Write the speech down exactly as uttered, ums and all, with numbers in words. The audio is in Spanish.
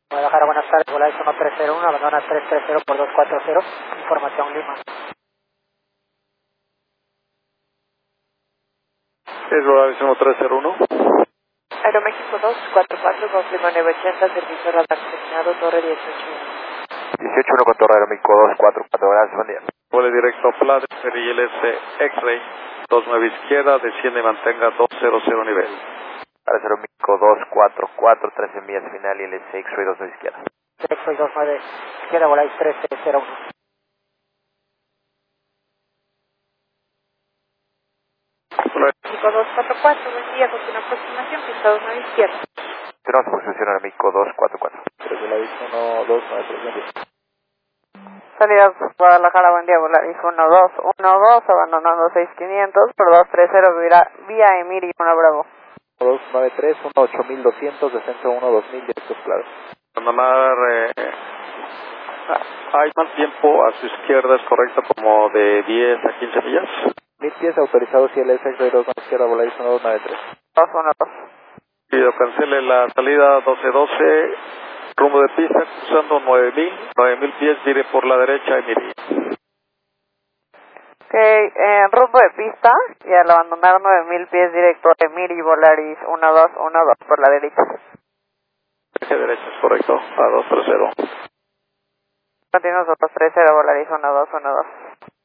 Guadalajara, buenas tardes, Volaris uno tres cero uno, abandona tres tres cero por dos cuatro cero, información Lima. Es Volaris uno tres cero uno. Aeroméxico dos cuatro cuatro, Golf Lima nueve ochenta, servicio radar asignado, Torre dieciocho uno. dieciocho uno con Torre Aeroméxico dos cuatro cuatro, gracias, buen día. Vuele directo Flat, I L S X-Ray, dos nueve izquierda, desciende y mantenga dos cero cero nivel. Gracias, Aeroméxico dos cuatro cuatro, trece millas final, I L S X-Ray dos nueve izquierda. X-Ray dos nueve izquierda, Volaris tres cero uno. México dos cuatro cuatro, buen día, con una aproximación, pista dos nueve izquierda. Tenemos posición Aeroméxico dos cuatro cuatro. Volaris uno dos nueve tres, buen día. Salida Guadalajara, buen día, Volaris uno dos uno dos, abandonando seis quinientos, por dos tres cero, vía, vía Emiri, uno Bravo. dos nueve tres, uno ocho mil doscientos, descenso uno dos mil, directos claros. Abandonar, eh, hay mal tiempo a su izquierda, es correcto, como de diez a quince millas. Mil pies autorizados, I L S X-Ray dos nueve izquierda, Volaris uno dos nueve tres. dos uno dos. Pido cancele la salida doce doce, rumbo de pista, cruzando nueve mil, nueve mil pies, gire por la derecha, Emiri. Ok, eh, rumbo de pista, y al abandonar nueve mil pies directo a Emiri, Volaris uno dos uno dos, por la derecha. Eje derecha, es correcto, a dos tres cero. Continuamos dos tres cero, Volaris uno dos uno dos.